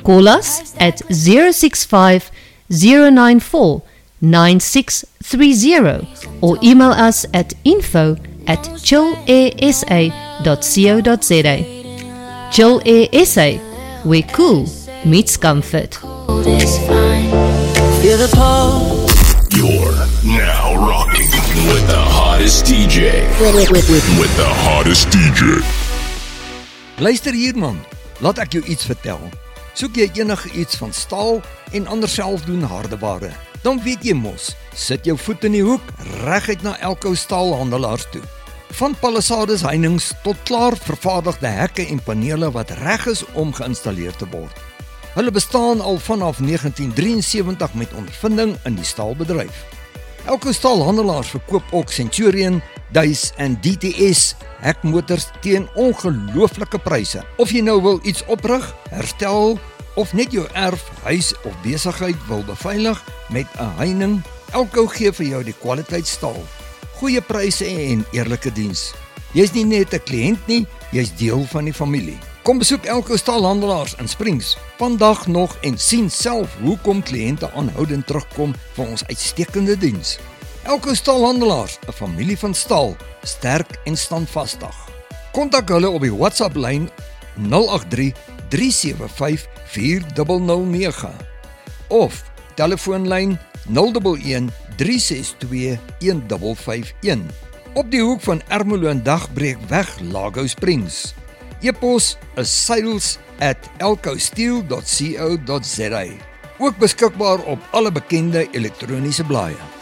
Call us at 065 094 9630 or email us at info@chillairsa.co.za. Chill Air SA, where cool meets comfort. You're now rocking with the hottest DJ. With the hottest DJ. Luister hier man, laat ek jou iets vertel. Soek jy enige iets van staal en ander selfdoen hardeware, dan weet jy mos, sit jou voet in die hoek, reguit na Elko staalhandelaars toe. Van palissades heininge tot klaar vervaardigde hekke en panele wat reg is om geïnstalleer te word. Hulle bestaan al vanaf 1973 met ondervinding in die staalbedryf. Elko staalhandelaars verkoop ook Centurion, Duis en DTS hekmotors teen ongelooflike pryse. Of jy nou wil iets oprig, herstel of net jou erf, huis of besigheid wil beveilig met 'n heining, Elko gee vir jou die kwaliteit staal. Goeie pryse en eerlike diens. Jy's nie net 'n kliënt nie, jy's deel van die familie. Kom besoek Elko staalhandelaars in Springs vandag nog en sien self hoekom kliënte aanhoudend terugkom vir ons uitstekende diens. Elko staalhandelaars, 'n familie van staal, sterk en standvastig. Kontak hulle op die WhatsApp lyn 083 375 4009 of telefoonlyn 011 362 1551 op die hoek van Ermelo en Dagbreekweg, Lago Springs. E-pos is sales@elcosteel.co.za. Ook beskikbaar op alle bekende elektroniese blaaie.